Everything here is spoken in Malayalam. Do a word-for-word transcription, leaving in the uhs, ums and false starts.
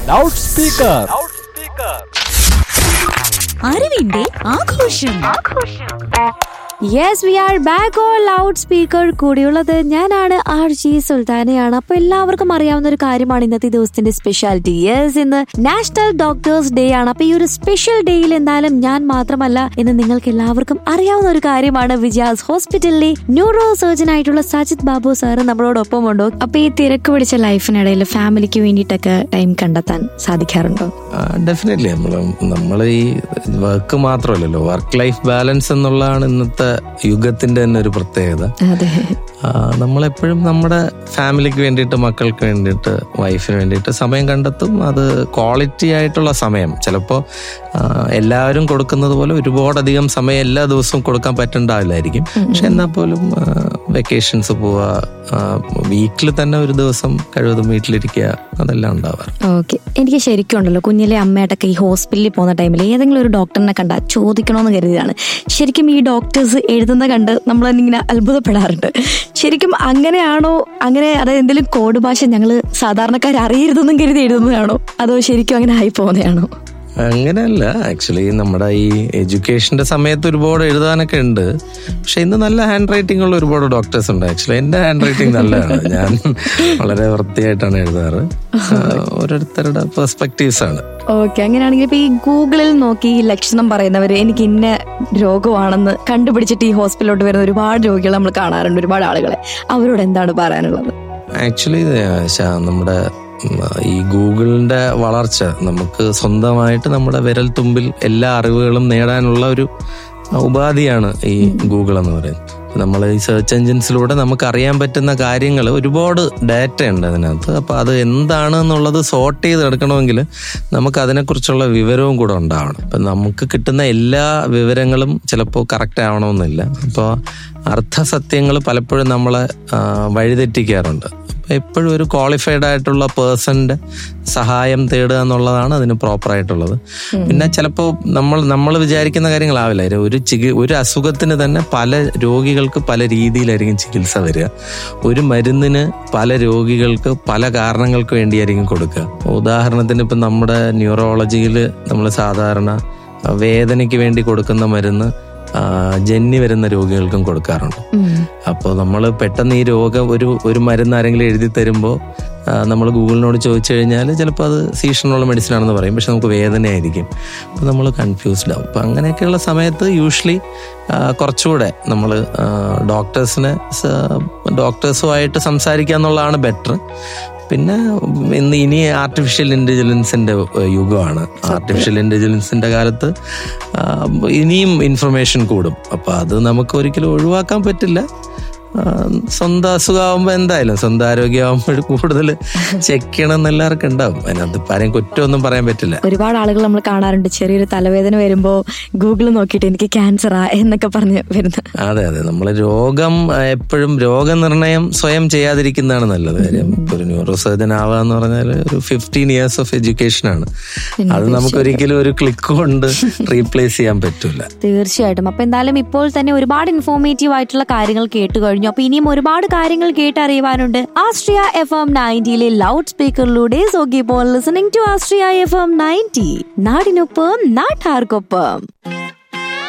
Loud speaker. അറിവിന്റെ ആഘോഷം. Yes, V are back on loud speaker. കൂടിയുള്ളത് ഞാനാണ് ആർ ജി സുൽത്താനയാണ്. അപ്പൊ എല്ലാവർക്കും അറിയാവുന്ന ഒരു കാര്യമാണ് ഇന്നത്തെ ദിവസത്തിന്റെ സ്പെഷ്യാലിറ്റി. യെസ്, ഇന്ന് നാഷണൽ ഡോക്ടേഴ്സ് ഡേ ആണ്. അപ്പൊ ഈ ഒരു സ്പെഷ്യൽ ഡേയിൽ എന്തായാലും ഞാൻ മാത്രമല്ല, ഇന്ന് നിങ്ങൾക്ക് എല്ലാവർക്കും അറിയാവുന്ന ഒരു കാര്യമാണ്. വിജയാസ് ഹോസ്പിറ്റലിലെ ന്യൂറോ സർജൻ ആയിട്ടുള്ള സജിത് ബാബു സാറ് നമ്മളോടൊപ്പം ഉണ്ടോ? അപ്പൊ ഈ തിരക്ക് പിടിച്ച ലൈഫിനിടയിൽ ഫാമിലിക്ക് വേണ്ടിയിട്ടൊക്കെ ടൈം കണ്ടെത്താൻ സാധിക്കാറുണ്ടോ? ഡെഫിനറ്റ്ലി. നമ്മൾ നമ്മൾ ഈ വർക്ക് മാത്രമല്ലല്ലോ, വർക്ക് ലൈഫ് ബാലൻസ് എന്നുള്ളതാണ് ഇന്നത്തെ യുഗത്തിന്റെ തന്നെ ഒരു പ്രത്യേകത. നമ്മളെപ്പോഴും നമ്മുടെ ഫാമിലിക്ക് വേണ്ടിയിട്ട്, മക്കൾക്ക് വേണ്ടിയിട്ട്, വൈഫിന് വേണ്ടിയിട്ട് സമയം കണ്ടെത്തും. അത് ക്വാളിറ്റി ആയിട്ടുള്ള സമയം. ചിലപ്പോൾ എല്ലാവരും കൊടുക്കുന്നത് പോലെ ഒരുപാടധികം സമയം എല്ലാ ദിവസവും കൊടുക്കാൻ പറ്റണ്ടാവില്ലായിരിക്കും. പക്ഷെ എന്നാൽ പോലും വെക്കേഷൻസ് പോവുക, വീക്കിൽ തന്നെ ഒരു ദിവസം കഴിവതും വീട്ടിലിരിക്കുക, അതെല്ലാം ഉണ്ടാവാറ്. ഓക്കെ. എനിക്ക് ശരിക്കും ഉണ്ടല്ലോ, കുഞ്ഞിലെ അമ്മയായിട്ടൊക്കെ ഈ ഹോസ്പിറ്റലിൽ പോകുന്ന ടൈമിൽ ഏതെങ്കിലും ഒരു ഡോക്ടറിനെ കണ്ടാൽ ചോദിക്കണമെന്ന് കരുതിയതാണ്. ശരിക്കും ഈ ഡോക്ടേഴ്സ് എഴുതുന്ന കണ്ട് നമ്മളിങ്ങനെ അത്ഭുതപ്പെടാറുണ്ട്. ശരിക്കും അങ്ങനെയാണോ? അങ്ങനെ അതായത് എന്തെങ്കിലും കോഡ് ഭാഷ ഞങ്ങൾ സാധാരണക്കാർ അറിയരുതെന്നും കരുതി എഴുതുന്നതാണോ, അതോ ശരിക്കും അങ്ങനെ ആയി പോകുന്നതാണോ? അങ്ങനെയല്ല. ആക്ച്വലി നമ്മുടെ ഈ എഡ്യൂക്കേഷന്റെ സമയത്ത് ഒരുപാട് എഴുതാനൊക്കെ ഉണ്ട്. പക്ഷെ ഇന്ന് നല്ല ഹാൻഡ് റൈറ്റിംഗ് ഉള്ള ഒരുപാട് ഡോക്ടേഴ്സ് ഉണ്ട്. ആക്ച്വലി എന്റെ ഹാൻഡ് റൈറ്റിംഗ് നല്ലതാണ്. ഞാൻ വളരെ വൃത്തിയായിട്ടാണ് എഴുതാറ്. ഓരോരുത്തരുടെ പെർസ്പെക്റ്റീവ്സ് ആണ്. ഓക്കെ. അങ്ങനെയാണെങ്കിൽ ഇപ്പൊ ഈ ഗൂഗിളിൽ നോക്കി ഈ ലക്ഷണം പറയുന്നവര് എനിക്ക് ഇന്ന രോഗമാണെന്ന് കണ്ടുപിടിച്ചിട്ട് ഈ ഹോസ്പിറ്റലിലോട്ട് വരുന്ന ഒരുപാട് രോഗികൾ നമ്മൾ കാണാറുണ്ട്, ഒരുപാട് ആളുകളെ. അവരോട് എന്താണ് പറയാനുള്ളത്? ആക്ച്വലി നമ്മുടെ ഈ ഗൂഗിളിന്റെ വളർച്ച നമുക്ക് സ്വന്തമായിട്ട് നമ്മുടെ വിരൽ തുമ്പിൽ എല്ലാ അറിവുകളും നേടാനുള്ള ഒരു ഉപാധിയാണ് ഈ ഗൂഗിൾ എന്ന് പറയുന്നത്. നമ്മൾ ഈ സെർച്ച് എഞ്ചിൻസിലൂടെ നമുക്ക് അറിയാൻ പറ്റുന്ന കാര്യങ്ങൾ, ഒരുപാട് ഡാറ്റ ഉണ്ട് അതിനകത്ത്. അപ്പൊ അത് എന്താണ് എന്നുള്ളത് സോർട്ട് ചെയ്തെടുക്കണമെങ്കിൽ നമുക്ക് അതിനെക്കുറിച്ചുള്ള വിവരവും കൂടെ ഉണ്ടാവണം. അപ്പൊ നമുക്ക് കിട്ടുന്ന എല്ലാ വിവരങ്ങളും ചിലപ്പോൾ കറക്റ്റ് ആവണമെന്നില്ല. അപ്പോൾ അർത്ഥസത്യങ്ങൾ പലപ്പോഴും നമ്മളെ വഴിതെറ്റിക്കാറുണ്ട്. എപ്പോഴും ഒരു ക്വാളിഫൈഡ് ആയിട്ടുള്ള പേഴ്സന്റെ സഹായം തേടുക എന്നുള്ളതാണ് അതിന് പ്രോപ്പർ ആയിട്ടുള്ളത്. പിന്നെ ചിലപ്പോൾ നമ്മൾ നമ്മൾ വിചാരിക്കുന്ന കാര്യങ്ങളാവില്ല. ഒരു ചികി ഒരു അസുഖത്തിന് തന്നെ പല രോഗികൾക്ക് പല രീതിയിലായിരിക്കും ചികിത്സ വരിക. ഒരു മരുന്നിന് പല രോഗികൾക്ക് പല കാരണങ്ങൾക്ക് വേണ്ടിയായിരിക്കും കൊടുക്കുക. ഉദാഹരണത്തിന് ഇപ്പം നമ്മുടെ ന്യൂറോളജിയിൽ നമ്മൾ സാധാരണ വേദനയ്ക്ക് വേണ്ടി കൊടുക്കുന്ന മരുന്ന് ജന്നി വരുന്ന രോഗികൾക്കും കൊടുക്കാറുണ്ട്. അപ്പോൾ നമ്മൾ പെട്ടെന്ന് ഈ രോഗം ഒരു ഒരു മരുന്ന് ആരെങ്കിലും എഴുതി തരുമ്പോൾ നമ്മൾ ഗൂഗിളിനോട് ചോദിച്ചു കഴിഞ്ഞാൽ ചിലപ്പോൾ അത് സീസണുള്ള മെഡിസിൻ ആണെന്ന് പറയും. പക്ഷെ നമുക്ക് വേദനയായിരിക്കും. അപ്പോൾ നമ്മൾ കൺഫ്യൂസ്ഡ് ആവും. അപ്പം അങ്ങനെയൊക്കെയുള്ള സമയത്ത് യൂഷ്വലി കുറച്ചുകൂടെ നമ്മൾ ഡോക്ടേഴ്സിനെ ഡോക്ടേഴ്സുമായിട്ട് സംസാരിക്കുക എന്നുള്ളതാണ് ബെറ്റർ. പിന്നെ ഇന്ന് ഇനി ആർട്ടിഫിഷ്യൽ ഇന്റലിജൻസിന്റെ യുഗമാണ്. ആർട്ടിഫിഷ്യൽ ഇന്റലിജൻസിന്റെ കാലത്ത് ഇനിയും ഇൻഫർമേഷൻ കൂടും. അപ്പൊ അത് നമുക്ക് ഒരിക്കലും ഒഴിവാക്കാൻ പറ്റില്ല. സ്വന്തം അസുഖമാകുമ്പോൾ എന്തായാലും സ്വന്തം ആരോഗ്യമാകുമ്പോൾ കൂടുതൽ ചെക്ക് ചെയ്യണം എന്ന് എല്ലാവർക്കും ഉണ്ടാവും. അതിനകത്ത് ആരെയും കുറ്റമൊന്നും പറയാൻ പറ്റില്ല. ഒരുപാട് ആളുകൾ നമ്മൾ കാണാറുണ്ട്, ചെറിയൊരു തലവേദന വരുമ്പോ ഗൂഗിൾ നോക്കിയിട്ട് എനിക്ക് ക്യാൻസറാ എന്നൊക്കെ പറഞ്ഞ് വരുന്നത്. അതെ അതെ. നമ്മൾ രോഗം എപ്പോഴും രോഗനിർണയം സ്വയം ചെയ്യാതിരിക്കുന്നതാണ് നല്ലത്. കാര്യം ഒരു ന്യൂറോ സർജൻ ആവുക എന്ന് പറഞ്ഞാൽ ഒരു ഫിഫ്റ്റീൻ ഇയേഴ്സ് ഓഫ് എഡ്യൂക്കേഷൻ ആണ്. അത് നമുക്കൊരിക്കലും ഒരു ക്ലിക്ക് കൊണ്ട് റീപ്ലേസ് ചെയ്യാൻ പറ്റൂല. തീർച്ചയായിട്ടും. അപ്പൊ എന്തായാലും ഇപ്പോൾ തന്നെ ഒരുപാട് ഇൻഫോർമേറ്റീവ് ആയിട്ടുള്ള കാര്യങ്ങൾ കേട്ട് കഴിഞ്ഞു. അപ്പൊ ഇനിയും ഒരുപാട് കാര്യങ്ങൾ കേട്ടറിയുവാനുണ്ട് Austria F M നയൻറ്റിയിലെ loud സ്പീക്കറിലൂടെ. So keep on listening to Austria F M ninety. നാടിനൊപ്പം നാട്ടാർക്കൊപ്പം.